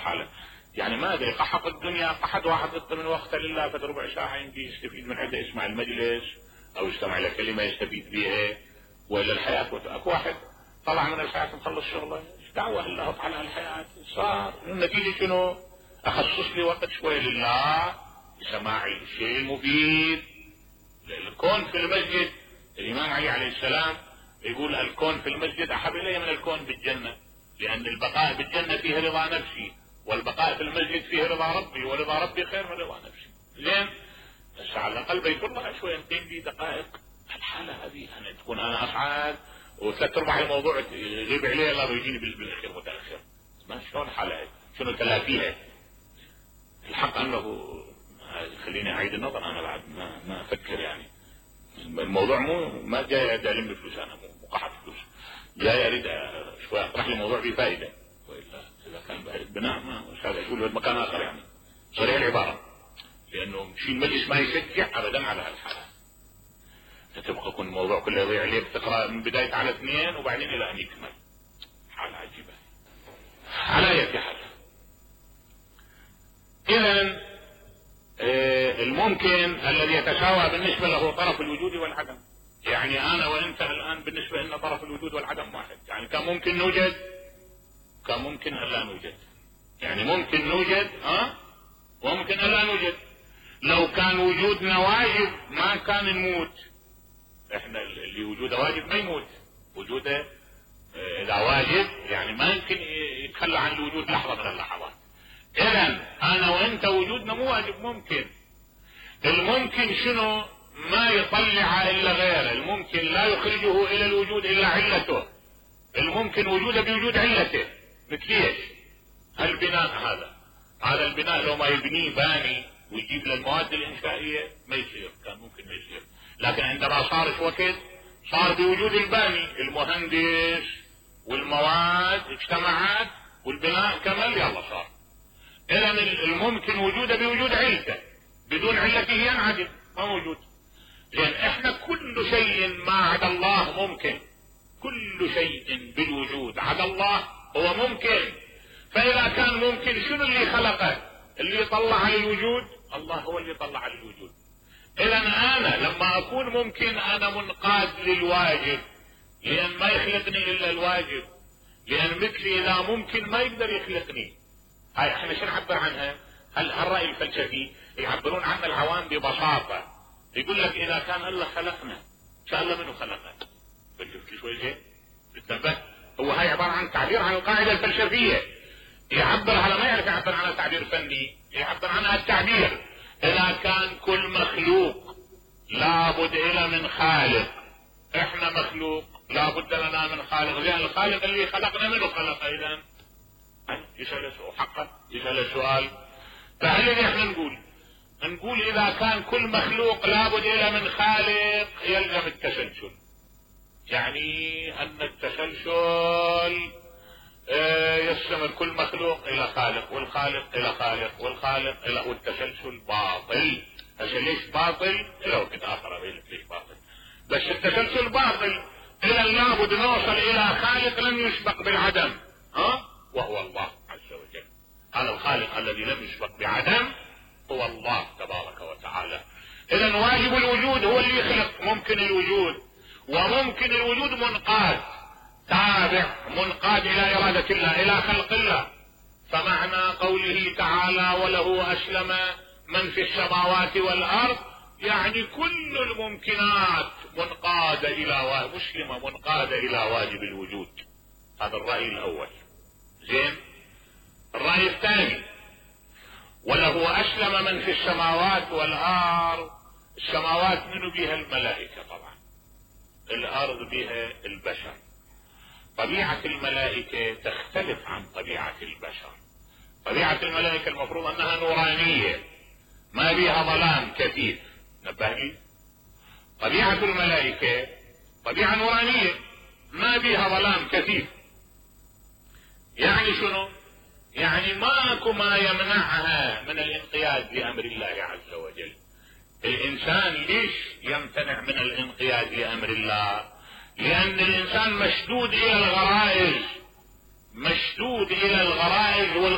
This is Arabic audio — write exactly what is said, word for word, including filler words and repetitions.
الحالة. يعني ما ادري قحط الدنيا، قحط واحد يطلب من وقته لله فد ربع ساعة يمكن يستفيد من عنده، يسمع المجلس او يستمع الى كلمة يستفيد بها، ولا الحياة. اكو واحد طلع من الحياة مخلص شغله، ايش دعوة الله على الحياة؟ صار النتيجة شنو؟ اخصص لي وقت شوي لله لسماع الشيء المفيد. الكون في المسجد، الامام علي عليه السلام يقول الكون في المسجد احب الي من الكون بالجنة، لان البقاء بالجنة فيه رضا نفسي، والبقاء في المسجد فيه رضا ربي، ورضا ربي خير من رضا نفسي. زين، بس على الاقل بيت الله شوي نقيم لي دقائق الحالة هذه، انا تكون انا اسعد وثلاث ارباع الموضوع يغيب عليه الله ويجيني بالاخير متاخر. ما شلون حالة شنو تلافيها؟ الحق انه خليني اعيد النظر، انا بعد ما ما افكر يعني الموضوع مو ما جاي الم فلوس، انا مو قحط فلوس، جاي اريد شوي اطرح لي الموضوع بفائده، والا اذا كان بناء ما مش هذا يقول مكان اخر يعني صريح العباره، لانه شيء المجلس ما يشجع ابدا على هالحاله. فتبقى يكون الموضوع كله يضيع عليك، تقرا من بدايه على اثنين وبعدين الى ان يكمل. حاله عجيبه. على اي حال، اذا الممكن الذي يتساوى بالنسبة له طرف الوجود والعدم. يعني انا وانت الان بالنسبة لنا طرف الوجود والعدم واحد، يعني كان ممكن نوجد، كان ممكن الا نوجد، يعني ممكن نوجد ها وممكن الا نوجد. لو كان وجودنا واجب ما كان نموت، احنا اللي وجوده واجب ما يموت، وجوده اذا واجب يعني ما يمكن يتخلى عن الوجود لحظة من اللحظات. اذا انا وانت وجودنا مو واجب، ممكن. الممكن شنو؟ ما يطلع الا غيره، الممكن لا يخرجه الى الوجود الا علته، الممكن وجوده بوجود علته. مثل ايش؟ البناء هذا، هذا البناء لو ما يبنيه باني ويجيب له المواد الانشائيه ما يصير، كان ممكن ما يصير، لكن عندما صار شو وقت صار بوجود الباني، المهندس والمواد اجتمعت والبناء كمل يلا صار. اذا الممكن وجوده بوجود علته، بدون علته ينعدم ما موجود. لان احنا كل شيء ما عدا الله ممكن، كل شيء بالوجود عدا الله هو ممكن. فاذا كان ممكن شنو اللي خلقه؟ اللي طلع على الوجود الله، هو اللي طلع على الوجود. اذا انا لما اكون ممكن انا منقاد للواجب، لان ما يخلقني الا الواجب، لان مثلي اذا ممكن ما يقدر يخلقني. هاي احنا شو نعبر عنها؟ هل الرأي الفلسفي يعبرون عنها العوام ببساطة، يقول لك اذا كان الله خلقنا شاء الله منه خلقنا. فلسفتي شوي زين بتنبه، هو هاي عبارة عن تعبير عن القاعدة الفلسفية، يعبر على ما يعرف يعبر عنها تعبير فني، يعبر عنها التعبير. اذا كان كل مخلوق لابد الى من خالق، احنا مخلوق لابد لنا من خالق، لان الخالق اللي خلقنا منه خلق. اذا يسأل حقا يسأل السؤال، فهل اللي احنا نقول نقول اذا كان كل مخلوق لابد الى من خالق يلزم التسلسل، يعني ان التسلسل اه يستمر كل مخلوق الى خالق، والخالق الى خالق، والخالق الى، والتسلسل باطل. هسه ليش باطل؟ الى وقت اخر اقول ليش باطل، بس التسلسل باطل. اذا لابد نوصل الى خالق لم يسبق بالعدم، ها وهو الله عز وجل. هذا الخالق الذي لم يسبق بعدم هو الله تبارك وتعالى. اذا واجب الوجود هو اللي يخلق ممكن الوجود، وممكن الوجود منقاد تابع منقاد الى ارادة الله، الى خلق الله. فمعنى قوله تعالى وله اسلم من في السماوات والارض، يعني كل الممكنات منقادة الى مسلمة منقادة الى واجب الوجود. هذا الرأي الاول. زين، الرأي الثاني وله اسلم من في السماوات والارض. السماوات منو بها؟ الملائكة طبعا، الارض بها البشر. طبيعة الملائكة تختلف عن طبيعة البشر. طبيعة الملائكة المفروض انها نورانية ما بها ظلام كثيف، نبهني. طبيعة الملائكة طبيعة نورانية ما بها ظلام كثيف. يعني شنو؟ يعني ماكو ما يمنعها من الانقياد لامر الله عز وجل. الانسان ليش يمتنع من الانقياد لامر الله؟ لان الانسان مشدود الى الغرائز، مشدود الى الغرائز